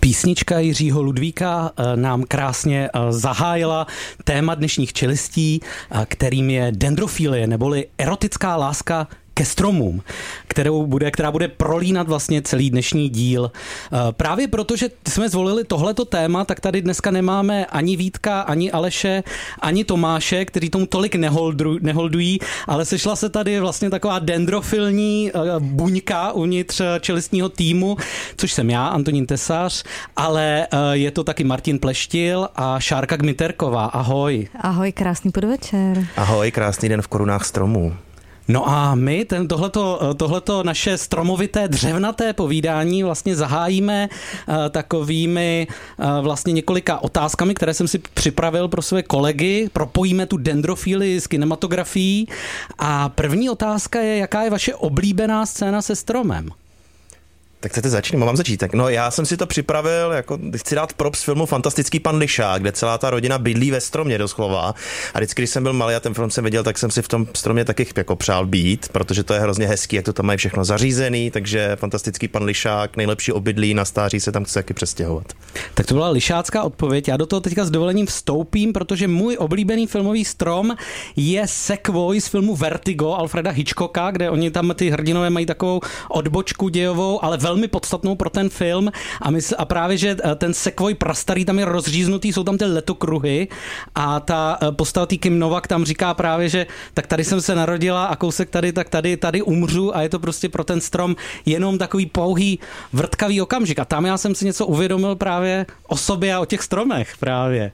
Písnička Jiřího Ludvíka nám krásně zahájila téma dnešních čelistí, kterým je dendrofilie, neboli erotická láska ke stromům, která bude prolínat vlastně celý dnešní díl. Právě proto, že jsme zvolili tohleto téma, tak tady dneska nemáme ani Vítka, ani Aleše, ani Tomáše, kteří tomu tolik neholdují, ale sešla se tady vlastně taková dendrofilní buňka uvnitř čelistního týmu, což jsem já, Antonín Tesař, ale je to taky Martin Pleštil a Šárka Gmiterková. Ahoj. Ahoj, krásný podvečer. Ahoj, krásný den v korunách stromů. No a my tohleto naše stromovité dřevnaté povídání vlastně zahájíme takovými vlastně několika otázkami, které jsem si připravil pro své kolegy. Propojíme tu dendrofílii s kinematografií. A první otázka je, jaká je vaše oblíbená scéna se stromem? Tak chcete začít? Mám začít. Tak no, já jsem si to připravil, jako chci dát props filmu Fantastický pan Lišák, kde celá ta rodina bydlí ve stromě doslova. A vždycky, když jsem byl malý a ten film jsem viděl, tak jsem si v tom stromě taky jako přál být, protože to je hrozně hezký, jak to tam mají všechno zařízený, takže Fantastický pan Lišák, nejlepší obydlí, na stáří se tam chce taky přestěhovat. Tak to byla lišácká odpověď. Já do toho teďka s dovolením vstoupím, protože můj oblíbený filmový strom je Segway z filmu Vertigo Alfreda Hitchcocka, kde oni tam ty hrdinové mají takovou odbočku dějovou, ale velmi podstatnou pro ten film a právě, že ten Segway prastarý tam je rozříznutý, jsou tam ty letokruhy a ta postava tý Kim Novak tam říká právě, že tak tady jsem se narodila a kousek tady, tak tady umřu a je to prostě pro ten strom jenom takový pouhý vrtkavý okamžik a tam já jsem si něco uvědomil právě o sobě a o těch stromech právě.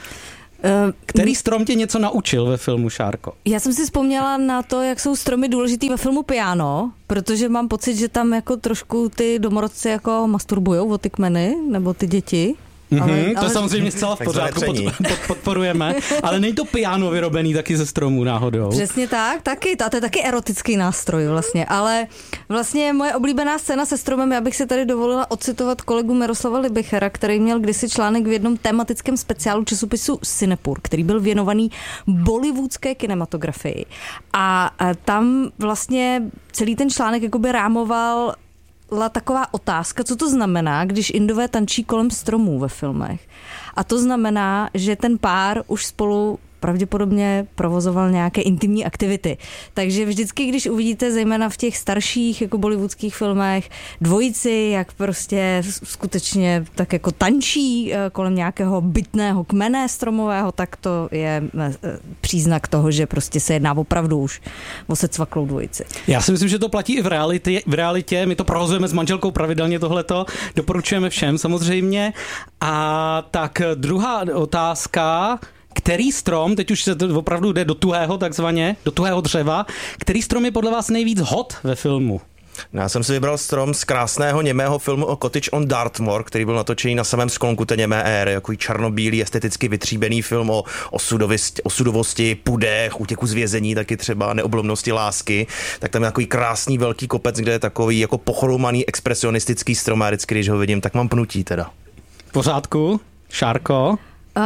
Který strom tě něco naučil ve filmu, Šárko? Já jsem si vzpomněla na to, jak jsou stromy důležitý ve filmu Piano, protože mám pocit, že tam jako trošku ty domorodci jako masturbujou o ty kmeny, nebo ty děti. Ale to je samozřejmě zcela v pořádku, podporujeme, ale není to piano vyrobený taky ze stromů náhodou. Přesně tak, taky, a to je taky erotický nástroj vlastně, ale vlastně moje oblíbená scéna se stromem, já bych si tady dovolila ocitovat kolegu Miroslava Libichera, který měl kdysi článek v jednom tematickém speciálu časopisu Cinepur, který byl věnovaný bollywoodské kinematografii a tam vlastně celý ten článek jakoby rámoval taková otázka, co to znamená, když Indové tančí kolem stromů ve filmech. A to znamená, že ten pár už spolu pravděpodobně provozoval nějaké intimní aktivity. Takže vždycky, když uvidíte zejména v těch starších jako bollywoodských filmech dvojici, jak prostě skutečně tak jako tančí kolem nějakého bytného kmene stromového, tak to je příznak toho, že prostě se jedná opravdu už o secvaklou dvojici. Já si myslím, že to platí i v realitě. My to provozujeme s manželkou pravidelně tohleto. Doporučujeme všem samozřejmě. A tak druhá otázka. Který strom, teď už se to opravdu jde do tuhého takzvaně, do tuhého dřeva, který strom je podle vás nejvíc hot ve filmu? Já jsem si vybral strom z krásného němého filmu o Cottage on Dartmoor, který byl natočený na samém sklonku té němé éry, takový černobílý, esteticky vytříbený film o osudovosti, pudech, útěku z vězení, taky třeba neoblomnosti lásky. Tak tam je takový krásný velký kopec, kde je takový jako pocholumaný expresionistický strom a vždycky, když ho vidím, tak mám pnutí teda. V pořádku, Šárko?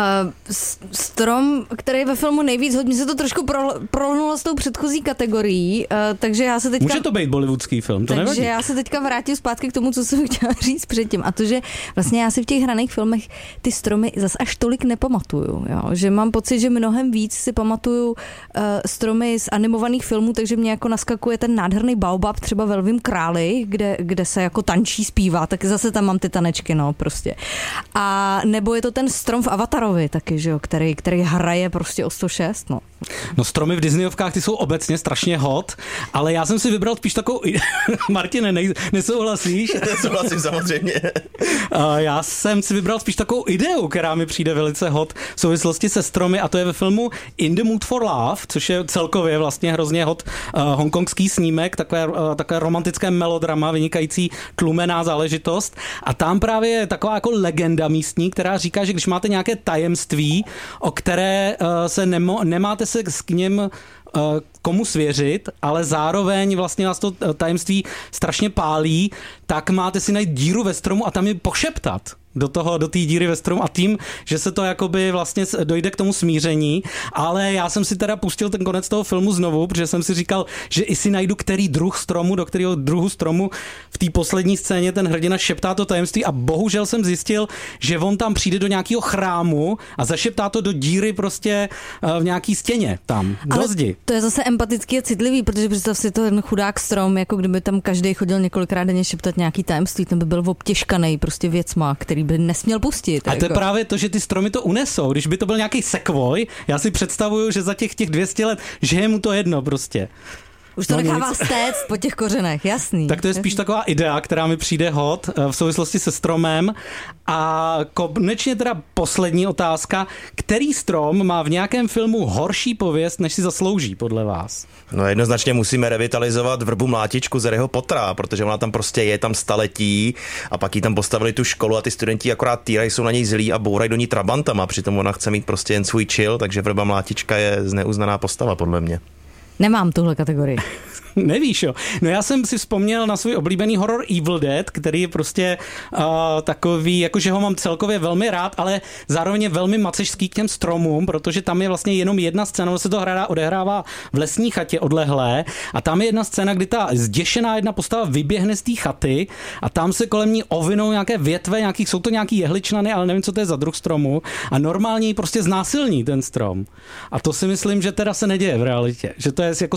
Strom, který ve filmu nejvíc hodně, se to trošku prolnulo s tou předchozí kategorií, takže já se teďka... Může to být bollywoodský film, to nevadí. Takže já se teďka vrátím zpátky k tomu, co jsem chtěla říct předtím, a to, že vlastně já si v těch hraných filmech ty stromy zas až tolik nepamatuju, jo? Že mám pocit, že mnohem víc si pamatuju stromy z animovaných filmů, takže mě jako naskakuje ten nádherný baobab třeba ve Lvím králi, kde se jako tančí, zpívá, tak zase tam mám ty tanečky, no prostě. A nebo je to ten strom v Avatarovi taky, že jo, který hraje prostě o 106, no. No stromy v Disneyovkách, ty jsou obecně strašně hot, ale já jsem si vybral spíš takovou... Martine, nesouhlasíš? Nesouhlasím samozřejmě. Já jsem si vybral spíš takovou ideu, která mi přijde velice hot v souvislosti se stromy, a to je ve filmu In the Mood for Love, což je celkově vlastně hrozně hot hongkongský snímek, takové romantické melodrama, vynikající tlumená záležitost. A tam právě je taková jako legenda místní, která říká, že když máte nějaké tajemství, o které se nemáte se k něm komu svěřit, ale zároveň vlastně vás to tajemství strašně pálí, tak máte si najít díru ve stromu a tam je pošeptat do té díry ve stromu a tím, že se to jakoby vlastně dojde k tomu smíření, ale já jsem si teda pustil ten konec toho filmu znovu, protože jsem si říkal, že i si najdu který druh stromu, do kterého druhu stromu v té poslední scéně ten hrdina šeptá to tajemství a bohužel jsem zjistil, že on tam přijde do nějakého chrámu a zašeptá to do díry prostě v nějaký stěně tam, do zdi. To je zase empatický a citlivý, protože představ si to ten chudák strom, jako kdyby tam každý chodil několikrát denně šeptat nějaký tajemství, ten by byl obtěžkanej prostě věcma, který by nesměl pustit. A to je právě to, že ty stromy to unesou. Když by to byl nějaký sekvoj, já si představuju, že za těch 200 let, že je mu to jedno prostě. Už to nechává stéct po těch kořenech, jasný. Tak to je spíš taková idea, která mi přijde hot v souvislosti se stromem. A konečně teda poslední otázka. Který strom má v nějakém filmu horší pověst, než si zaslouží, podle vás? No jednoznačně musíme revitalizovat vrbu Mlátičku z Harryho Pottera, protože ona tam prostě je tam staletí a pak jí tam postavili tu školu a ty studenti akorát týrají, jsou na něj zlí a bourají do ní trabantama, přitom ona chce mít prostě jen svůj chill, takže vrba Mlátička je zneuznaná postava podle mě. Nemám tuhle kategorii. Nevíš, jo. No já jsem si vzpomněl na svůj oblíbený horor Evil Dead, který je prostě takový, jakože ho mám celkově velmi rád, ale zároveň je velmi macešský k těm stromům, protože tam je vlastně jenom jedna scéna, se to odehrává v lesní chatě odlehlé a tam je jedna scéna, kdy ta zděšená jedna postava vyběhne z té chaty a tam se kolem ní ovinou nějaké větve, jsou to nějaký jehličnany, ale nevím, co to je za druh stromu a normálně ji prostě znásilní ten strom. A to si myslím, že teda se neděje v realitě, že to je jako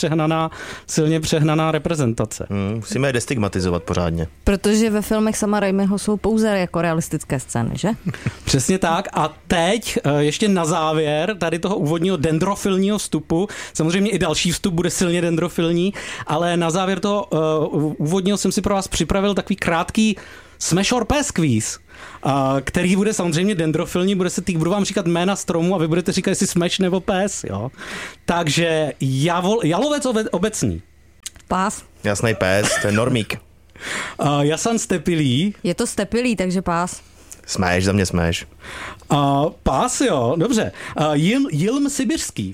silně přehnaná reprezentace. Musíme je destigmatizovat pořádně. Protože ve filmech sama Raimiho jsou pouze jako realistické scény, že? Přesně tak. A teď ještě na závěr tady toho úvodního dendrofilního vstupu, samozřejmě i další vstup bude silně dendrofilní, ale na závěr toho úvodního jsem si pro vás připravil takový krátký Smash or Pass quiz, který bude samozřejmě dendrofilní, budu vám říkat jména stromů a vy budete říkat, jestli Smash nebo Pass, jo. Takže jalovec obecný. Pass. Jasnej Pass, to je normík. Jasan stepilý. Je to stepilý, takže Pass. Smash, za mě Smash. Pass, jo, dobře. Jilm sibirský.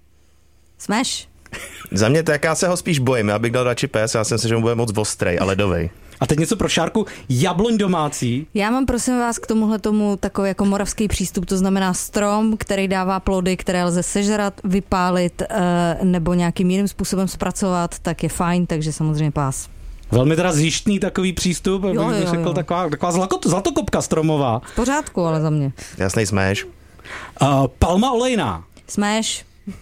Smash. Za mě tak já se ho spíš bojím, já bych dal radši Pass, já jsem si, že mu bude moc ostrej a ledovej. A teď něco pro Šárku. Jabloň domácí. Já mám prosím vás k tomuhletomu takový jako moravský přístup, to znamená strom, který dává plody, které lze sežrat, vypálit nebo nějakým jiným způsobem zpracovat, tak je fajn, takže samozřejmě Pass. Velmi teda zjištný takový přístup, bych řekl, taková zlatokopka stromová. V pořádku, ale za mě. Jasnej Smash. Palma olejná. Smash.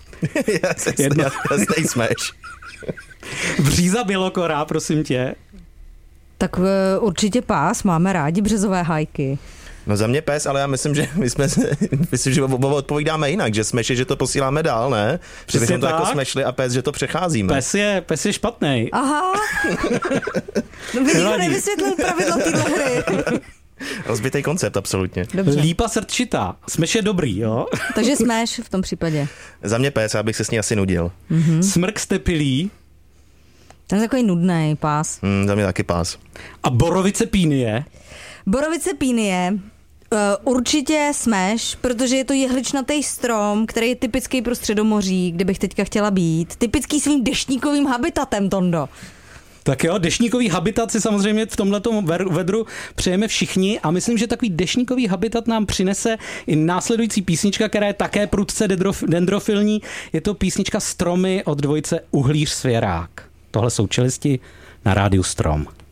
Jasnej Smash. Bříza bělokorá, prosím tě. Tak určitě Pass, máme rádi březové hajky. No za mě Pass, ale já myslím, že myslím, že oba odpovídáme jinak, že Smash je, že to posíláme dál, ne? Že bychom to jako smashli a Pass, že to přecházíme. Pass je špatnej. Aha. No by nikdo nevysvětlil pravidla téhle hry. Rozbitej koncept, absolutně. Dobře. Lípa srdčitá. Smash je dobrý, jo? Takže Smash v tom případě. Za mě Pass, já bych se s ní asi nudil. Mm-hmm. Smrk stepilý. Ten je takový nudnej, Pass. Za mě taky Pass. A borovice pínie. Borovice pínie. Určitě Smash, protože je to jehličnatý strom, který je typický pro Středomoří, kde bych teďka chtěla být. Typický svým deštníkovým habitatem, Tondo. Tak jo, deštníkový habitat si samozřejmě v tomhletom vedru přejeme všichni a myslím, že takový deštníkový habitat nám přinese i následující písnička, která je také prudce dendrofilní. Je to písnička Stromy od dvojice Uhlíř Svěrák. Tohle jsou Čelisti na rádiu Strom.